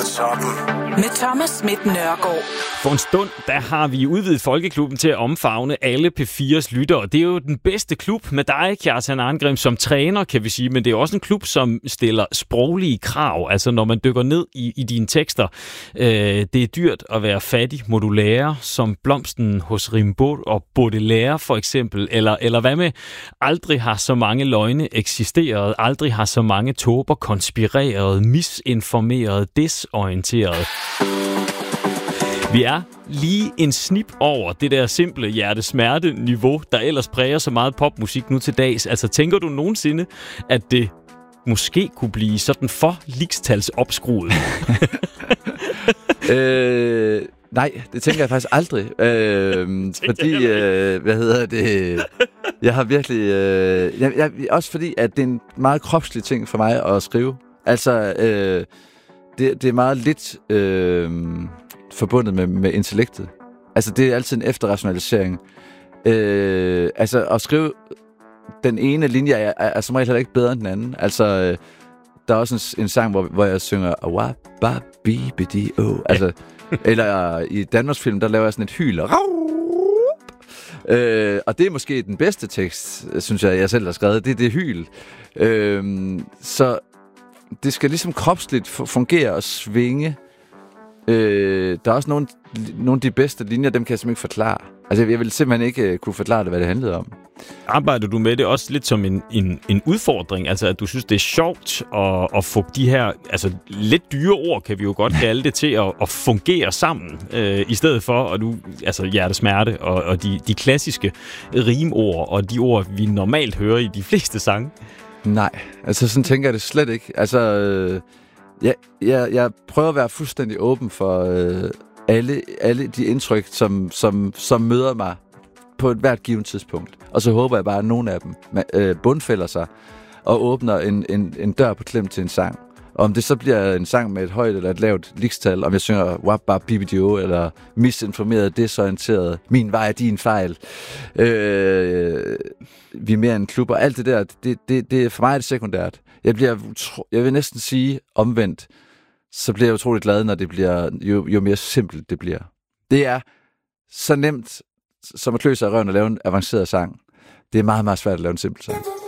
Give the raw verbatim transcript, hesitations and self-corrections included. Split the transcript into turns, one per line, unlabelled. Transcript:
Med Thomas Schmidt Nørgaard.
For en stund, der har vi udvidet Folkeklubben til at omfavne alle P fires lyttere. Det er jo den bedste klub med dig, Kjartan Arngrim, som træner, kan vi sige. Men det er også en klub, som stiller sproglige krav. Altså når man dykker ned i, i dine tekster. Øh, det er dyrt at være fattig, må du lære, som blomsten hos Rimbaud og Baudelaire for eksempel. Eller, eller hvad med, aldrig har så mange løgne eksisteret, aldrig har så mange tåber konspireret, misinformeret, desorienteret. Vi er lige en snip over det der simple hjertesmerte-niveau, der ellers præger så meget popmusik nu til dags. Altså, tænker du nogensinde, at det måske kunne blive sådan for ligestalsopskruet?
øh, nej, det tænker jeg faktisk aldrig. Øh, fordi, øh, hvad hedder det... Jeg har virkelig... Øh, jeg, jeg, også fordi, at det er en meget kropslig ting for mig at skrive. Altså, øh, det, det er meget lidt... Øh, forbundet med, med intellektet. Altså, det er altid en efterrationalisering. Øh, altså, at skrive den ene linje er, er, er som regel heller ikke bedre end den anden. Altså, øh, der er også en, en sang, hvor, hvor jeg synger altså, eller i Danmarks film, der laver jeg sådan et hyl. Øh, og det er måske den bedste tekst, synes jeg, jeg selv har skrevet. Det er det hyl. Øh, så det skal ligesom kropsligt fungere og svinge. Øh, der er også nogle, nogle af de bedste linjer, dem kan jeg simpelthen ikke forklare. Altså, jeg ville simpelthen ikke uh, kunne forklare det, hvad det handlede om.
Arbejder du med det også lidt som en, en, en udfordring? Altså, at du synes, det er sjovt at, at få de her altså, lidt dyre ord, kan vi jo godt kalde det, til at, at fungere sammen, øh, i stedet for at du, altså, hjertesmerte og, og de, de klassiske rimord og de ord, vi normalt hører i de fleste sange?
Nej, altså sådan tænker jeg det slet ikke. Altså... Øh Jeg, jeg, jeg prøver at være fuldstændig åben for øh, alle, alle de indtryk, som, som, som møder mig på et hvert givet tidspunkt. Og så håber jeg bare, at nogle af dem øh, bundfælder sig og åbner en, en, en dør på klem til en sang. Og om det så bliver en sang med et højt eller et lavt ligestal, om jeg synger wabba bibidio eller misinformeret, desorienteret, min vej er din fejl, øh, vi er mere en klub, og alt det der, det, det, det, for mig er det sekundært. Jeg bliver, jeg vil næsten sige omvendt, så bliver jeg utroligt glad, når det bliver, jo, jo mere simpelt det bliver. Det er så nemt, som at klø sig i røven og lave en avanceret sang. Det er meget, meget svært at lave en simpel sang.